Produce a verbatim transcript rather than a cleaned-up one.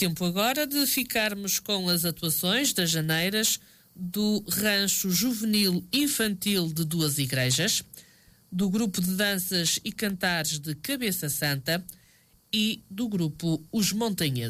Tempo agora de ficarmos com as atuações das janeiras do Rancho Juvenil Infantil de Duas Igrejas, do grupo de danças e cantares de Cabeça Santa e do grupo Os Montanheses.